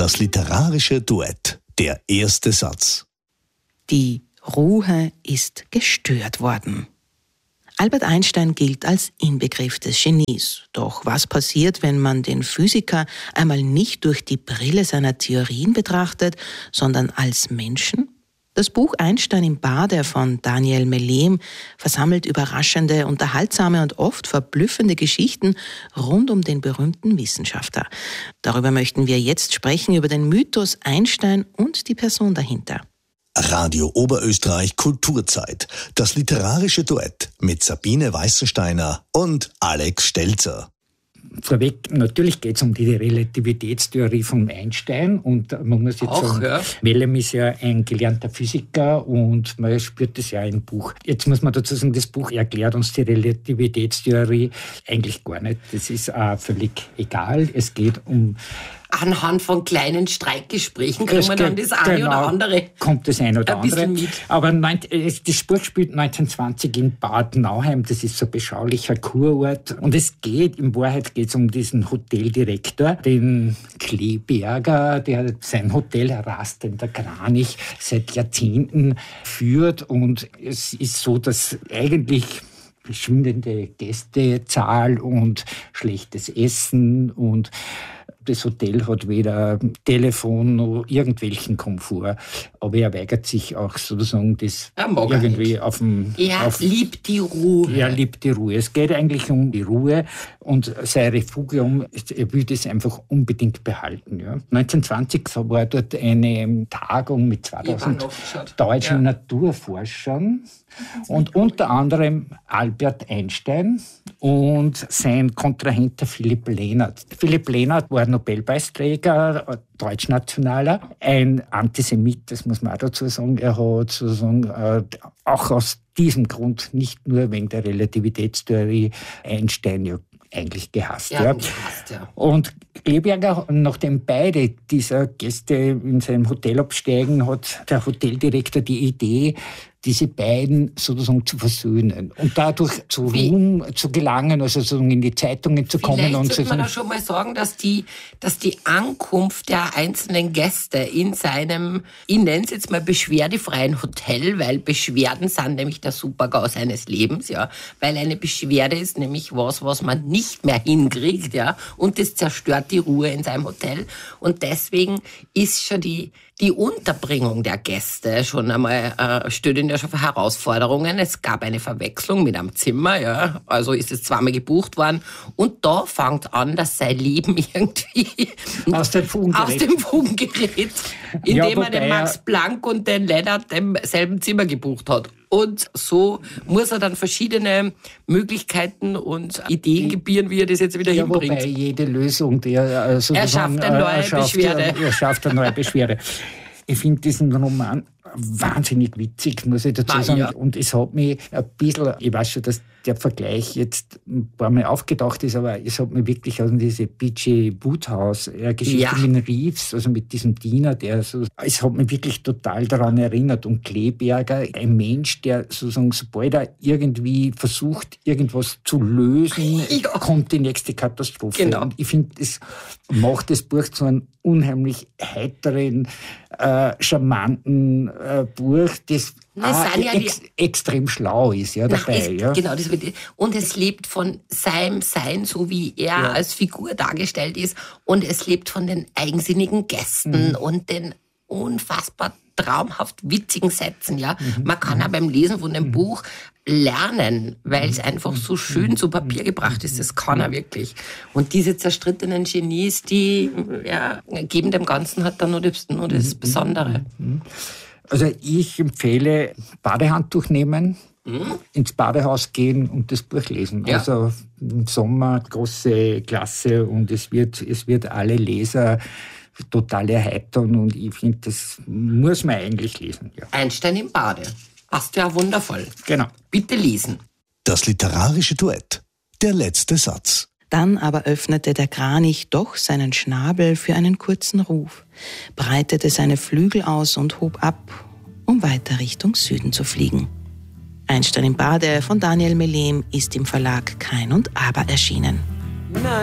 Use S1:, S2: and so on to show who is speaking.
S1: Das literarische Duett. Der erste Satz.
S2: Die Ruhe ist gestört worden. Albert Einstein gilt als Inbegriff des Genies. Doch was passiert, wenn man den Physiker einmal nicht durch die Brille seiner Theorien betrachtet, sondern als Menschen? Das Buch Einstein im Bade von Daniel Melem versammelt überraschende, unterhaltsame und oft verblüffende Geschichten rund um den berühmten Wissenschaftler. Darüber möchten wir jetzt sprechen, über den Mythos Einstein und die Person dahinter.
S1: Radio Oberösterreich Kulturzeit. Das literarische Duett mit Sabine Weißensteiner und Alex Stelzer.
S3: Vorweg, natürlich geht es um die Relativitätstheorie von Einstein und man muss jetzt sagen, Melem ist ja ein gelernter Physiker und man spürt das ja im Buch. Jetzt muss man dazu sagen, das Buch erklärt uns die Relativitätstheorie eigentlich gar nicht. Das ist völlig egal. Es geht um...
S4: Anhand von kleinen Streitgesprächen kriegen wir dann das eine oder andere.
S3: Kommt das eine oder andere.
S4: Mit.
S3: Aber das Buch spielt 1920 in Bad Nauheim. Das ist so ein beschaulicher Kurort. Und in Wahrheit geht es um diesen Hoteldirektor, den Kleeberger, der sein Hotel Rast in der Kranich seit Jahrzehnten führt. Und es ist so, dass eigentlich schwindende Gästezahl und schlechtes Essen und das Hotel hat weder Telefon noch irgendwelchen Komfort. Aber er weigert sich auch sozusagen das irgendwie auf dem...
S4: Er liebt die Ruhe.
S3: Er liebt die Ruhe. Es geht eigentlich um die Ruhe und sein Refugium, er will das einfach unbedingt behalten. Ja. 1920 war dort eine Tagung mit 2000 deutschen Naturforschern und unter anderem Albert Einstein und sein Kontrahent Philipp Lenard. Philipp Lenard war Nobelpreisträger, Deutschnationaler, ein Antisemit, das muss man auch dazu sagen. Er hat sozusagen auch aus diesem Grund, nicht nur wegen der Relativitätstheorie, Einstein ja eigentlich gehasst. Ja. Und Kleeberger, nachdem beide dieser Gäste in seinem Hotel absteigen, hat der Hoteldirektor die Idee, diese beiden sozusagen zu versöhnen und dadurch zu Ruhm zu gelangen, also sozusagen in die Zeitungen zu kommen.
S4: Vielleicht sollte man da schon mal sagen, dass die Ankunft der einzelnen Gäste in seinem, ich nenne es jetzt mal beschwerdefreien Hotel, weil Beschwerden sind nämlich der Supergau seines Lebens, ja, weil eine Beschwerde ist nämlich was man nicht mehr hinkriegt, ja, und das zerstört die Ruhe in seinem Hotel und deswegen ist schon die Unterbringung der Gäste schon einmal steht in der schon für Herausforderungen. Es gab eine Verwechslung mit einem Zimmer, ja, also ist es zweimal gebucht worden und da fängt an, dass sein Leben irgendwie
S3: aus dem
S4: Fugen gerät, indem er den Max Planck und den Lennart im selben Zimmer gebucht hat. Und so muss er dann verschiedene Möglichkeiten und Ideen gebieren, wie er das jetzt wieder hinbringt.
S3: Wobei jede Lösung, er
S4: schafft eine
S3: neue Beschwerde. Ich finde diesen Roman wahnsinnig witzig, muss ich dazu sagen. Ja. Und es hat mich ein bisschen, ich weiß schon, dass der Vergleich jetzt ein paar Mal aufgetaucht ist, aber es hat mich wirklich an diese B.J. Woodhouse Geschichte mit Reeves, also mit diesem Diener, es hat mich wirklich total daran erinnert. Und Kleeberger, ein Mensch, der sozusagen, sobald er irgendwie versucht, irgendwas zu lösen, kommt die nächste Katastrophe.
S4: Genau.
S3: Und ich finde, das macht das Buch zu einem unheimlich heiteren, charmanten Buch, das extrem schlau ist, ja, dabei.
S4: Genau, und es lebt von seinem Sein, so wie er als Figur dargestellt ist, und es lebt von den eigensinnigen Gästen und den unfassbar traumhaft witzigen Sätzen. Ja, man kann auch beim Lesen von dem Buch lernen, weil es einfach so schön zu Papier gebracht ist. Das kann er wirklich. Und diese zerstrittenen Genies, die geben dem Ganzen halt dann nur das Besondere.
S3: Also ich empfehle Badehandtuch nehmen, ins Badehaus gehen und das Buch lesen. Ja. Also im Sommer große Klasse und es wird alle Leser total erheitern und ich finde, das muss man eigentlich lesen. Ja.
S4: Einstein im Bade. Passt ja wundervoll.
S3: Genau.
S4: Bitte lesen.
S1: Das literarische Duett. Der letzte Satz.
S2: Dann aber öffnete der Kranich doch seinen Schnabel für einen kurzen Ruf, breitete seine Flügel aus und hob ab, um weiter Richtung Süden zu fliegen. Einstein im Bade von Daniel Melem ist im Verlag Kein und Aber erschienen.